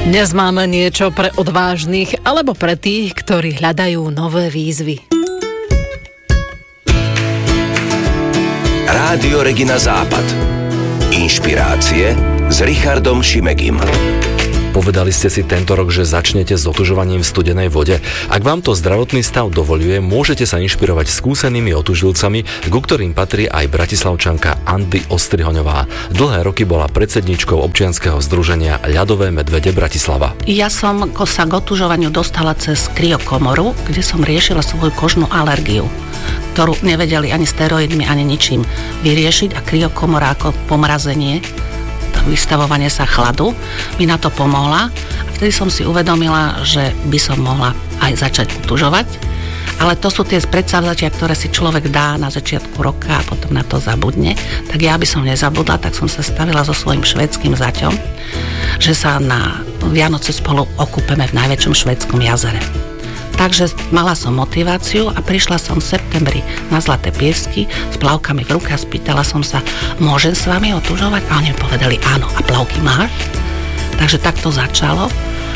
Dnes máme niečo pre odvážnych alebo pre tých, ktorí hľadajú nové výzvy. Rádio Regina Západ. Inšpirácie s Richardom Šimegim. Povedali ste si tento rok, že začnete s otužovaním v studenej vode. Ak vám to zdravotný stav dovoľuje, môžete sa inšpirovať skúsenými otužilcami, ku ktorým patrí aj bratislavčanka Andy Ostrihoňová. Dlhé roky bola predsedničkou občianskeho združenia Ľadové medvede Bratislava. Ja som sa k otužovaniu dostala cez kryokomoru, kde som riešila svoju kožnú alergiu, ktorú nevedeli ani steroidmi, ani ničím vyriešiť, a kryokomora ako pomrazenie, vystavovanie sa chladu, mi na to pomohla, a vtedy som si uvedomila, že by som mohla aj začať otužovať, ale to sú tie predsavzatia, ktoré si človek dá na začiatku roka a potom na to zabudne. Tak ja by som nezabudla, tak som sa stavila so svojím švédskym zaťom, že sa na Vianoce spolu okúpeme v najväčšom švédskom jazere. Takže mala som motiváciu a prišla som v septembri na Zlaté piesky s plavkami v ruke a spýtala som sa, môžem s vami otužovať? A oni mi povedali áno. A plavky máš? Takže tak to začalo.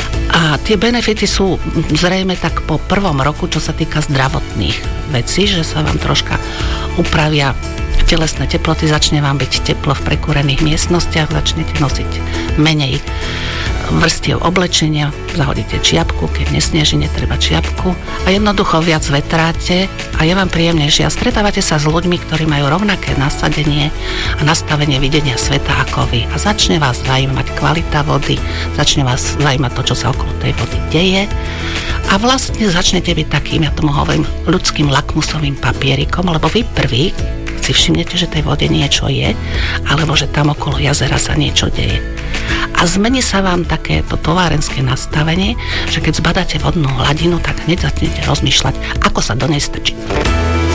A tie benefity sú zrejme tak po prvom roku, čo sa týka zdravotných vecí, že sa vám troška upravia telesné teploty, začne vám byť teplo v prekúrených miestnostiach, začnete nosiť menej vrstiev oblečenia, zahodíte čiapku, keď nesneží, netreba čiapku a jednoducho viac vetráte a je vám príjemnejšie a stretávate sa s ľuďmi, ktorí majú rovnaké nasadenie a nastavenie videnia sveta ako vy a začne vás zaujímať kvalita vody, začne vás zaujímať to, čo sa okolo tej vody deje a vlastne začnete byť takým, ja tomu hovorím, ľudským lakmusovým papierikom, lebo vy prvý si všimnete, že tej vode niečo je, alebo že tam okolo jazera sa niečo deje. A zmení sa vám takéto továrenské nastavenie, že keď zbadáte vodnú hladinu, tak hneď začnete rozmýšľať, ako sa do nej strčiť.